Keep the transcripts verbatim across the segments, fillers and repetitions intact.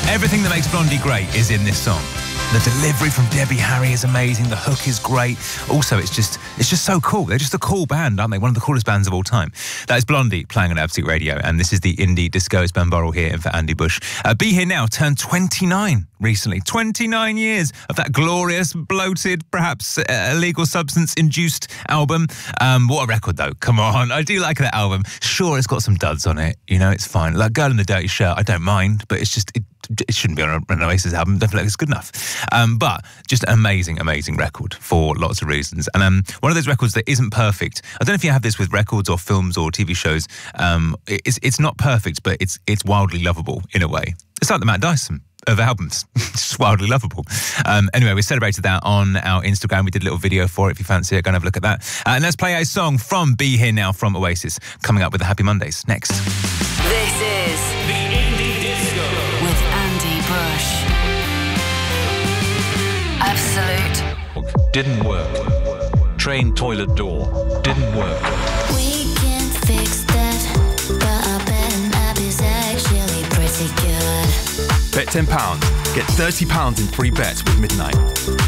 Everything that makes Blondie great is in this song. The delivery from Debbie Harry is amazing. The hook is great. Also, it's just it's just so cool. They're just a cool band, aren't they? One of the coolest bands of all time. That is Blondie playing on Absolute Radio, and this is the Indie Disco. It's Ben Burrell here in for Andy Bush. Uh, Be Here Now turned twenty-nine recently. twenty-nine years of that glorious, bloated, perhaps uh, illegal substance-induced album. Um, what a record, though. Come on. I do like that album. Sure, it's got some duds on it. You know, it's fine. Like Girl in the Dirty Shirt, I don't mind, but it's just... It, It shouldn't be on an Oasis album. Don't feel like it's good enough. Um, but just an amazing, amazing record for lots of reasons. And um, one of those records that isn't perfect. I don't know if you have this with records or films or T V shows. Um, it's it's not perfect, but it's it's wildly lovable in a way. It's like the Matt Dyson of albums. It's just wildly lovable. Um, anyway, we celebrated that on our Instagram. We did a little video for it. If you fancy it, go and have a look at that. Uh, and let's play a song from Be Here Now from Oasis. Coming up with the Happy Mondays next. This is the Indie Disco with Andy Bush. Absolute. Didn't work. Train toilet door. Didn't work. We can fix that, but I bet Abby's actually pretty good. Bet ten pounds. Get thirty pounds in free bets with Midnight.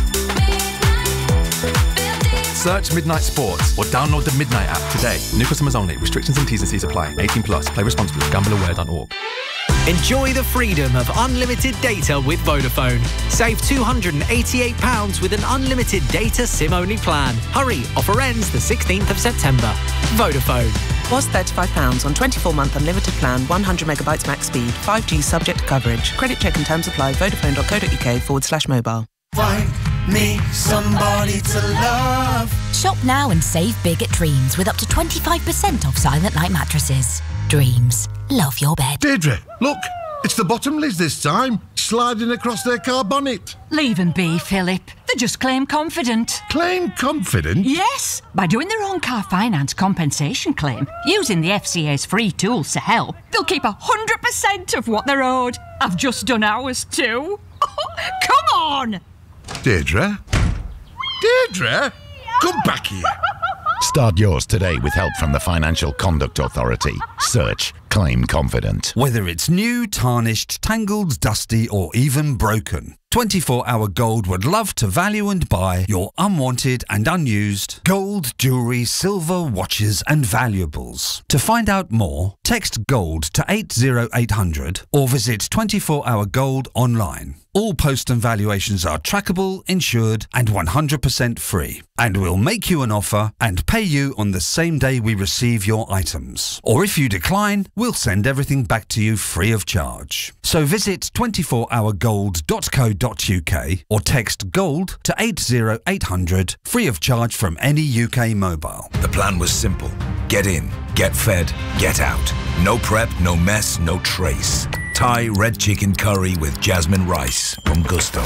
Search Midnight Sports or download the Midnight app today. New customers only. Restrictions and T's and C's apply. eighteen plus. Play responsibly. gamble aware dot org. Enjoy the freedom of unlimited data with Vodafone. Save two hundred eighty-eight pounds with an unlimited data SIM-only plan. Hurry, offer ends the sixteenth of September. Vodafone. Was thirty-five pounds on twenty-four month unlimited plan, one hundred megabytes max speed, five G subject to coverage. Credit check and terms apply. Vodafone.co.uk forward slash mobile. Find me somebody to love. Shop now and save big at Dreams with up to twenty-five percent off Silent Night mattresses. Dreams. Love your bed. Deirdre, look. It's the Bottomleys this time, sliding across their car bonnet. Leave them be, Philip. They're just claim confident. Claim confident? Yes. By doing their own car finance compensation claim, using the F C A's free tools to help, they'll keep one hundred percent of what they're owed. I've just done ours too. Come on! Deirdre? Deirdre? Come back here. Start yours today with help from the Financial Conduct Authority. Search Claim Confident. Whether it's new, tarnished, tangled, dusty, or even broken, twenty-four hour Gold would love to value and buy your unwanted and unused gold, jewellery, silver, watches and valuables. To find out more, text GOLD to eight zero eight hundred or visit twenty-four hour gold online. All post and valuations are trackable, insured and one hundred percent free. And we'll make you an offer and pay you on the same day we receive your items. Or if you decline, we'll send everything back to you free of charge. So visit twenty-four hour gold dot co dot uk or text GOLD to eight zero eight hundred, free of charge from any U K mobile. The plan was simple. Get in, get fed, get out. No prep, no mess, no trace. Thai red chicken curry with jasmine rice from Gusto.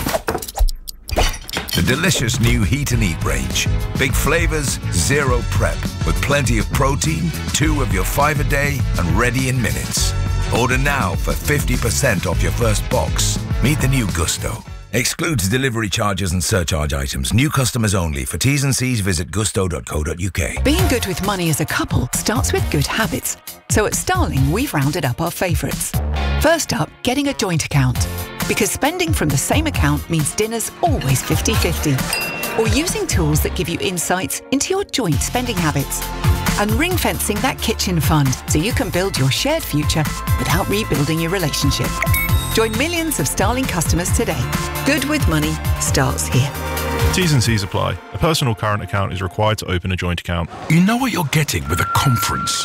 The delicious new Heat and Eat range. Big flavors, zero prep, with plenty of protein, two of your five a day, and ready in minutes. Order now for fifty percent off your first box. Meet the new Gusto. Excludes delivery charges and surcharge items. New customers only. For T's and C's, visit gusto dot co dot uk. Being good with money as a couple starts with good habits. So at Starling, we've rounded up our favourites. First up, getting a joint account. Because spending from the same account means dinner's always fifty fifty. Or using tools that give you insights into your joint spending habits. And ring-fencing that kitchen fund so you can build your shared future without rebuilding your relationship. Join millions of Starling customers today. Good with money starts here. T's and C's apply. A personal current account is required to open a joint account. You know what you're getting with a conference.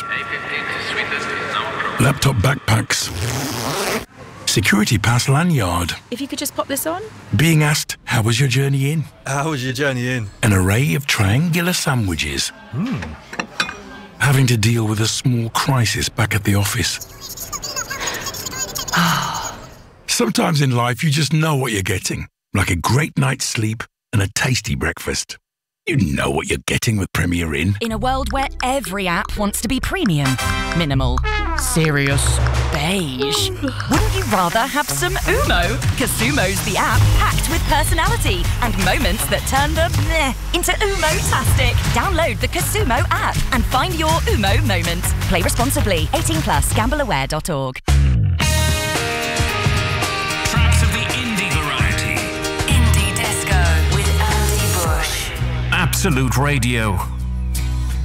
Laptop backpacks. Security pass lanyard. If you could just pop this on. Being asked, how was your journey in? How was your journey in? An array of triangular sandwiches. Hmm. Having to deal with a small crisis back at the office. Sometimes in life, you just know what you're getting. Like a great night's sleep and a tasty breakfast. You know what you're getting with Premier Inn. In a world where every app wants to be premium, minimal, serious, beige, wouldn't you rather have some Umo? Casumo's the app packed with personality and moments that turn the meh into Umo-tastic. Download the Casumo app and find your Umo moment. Play responsibly. eighteen plus. gamble aware dot org. Absolute Radio.